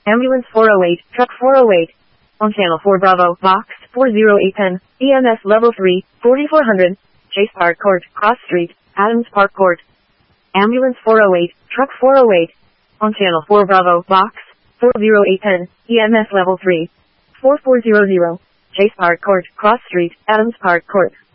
Ambulance 408, Truck 408. On Channel 4 Bravo, Box 40810, EMS Level 3, 4400, Chase Park Court, Cross Street, Adams Park Court. Ambulance 408, Truck 408. On Channel 4 Bravo, Box 40810, EMS Level 3, 4400, Chase Park Court, Cross Street, Adams Park Court.